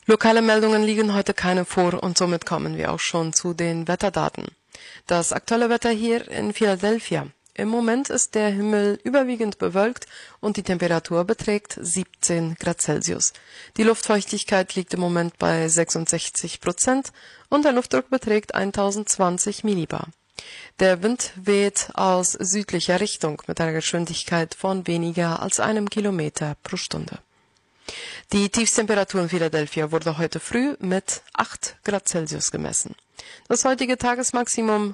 Lokale Meldungen liegen heute keine vor und somit kommen wir auch schon zu den Wetterdaten. Das aktuelle Wetter hier in Philadelphia. Im Moment ist der Himmel überwiegend bewölkt und die Temperatur beträgt 17 Grad Celsius. Die Luftfeuchtigkeit liegt im Moment bei 66% und der Luftdruck beträgt 1020 Millibar. Der Wind weht aus südlicher Richtung mit einer Geschwindigkeit von weniger als 1 Kilometer pro Stunde. Die Tiefstemperatur in Philadelphia wurde heute früh mit 8 Grad Celsius gemessen. Das heutige Tagesmaximum